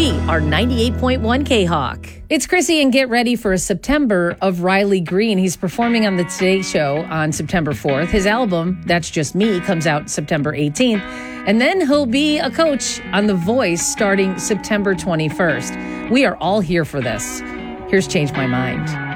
We are 98.1 K-Hawk. It's Chrissy, and get ready for a September of Riley Green. He's performing on the Today Show on September 4th. His album, That's Just Me, comes out September 18th. And then he'll be a coach on The Voice starting September 21st. We are all here for this. Here's Change My Mind.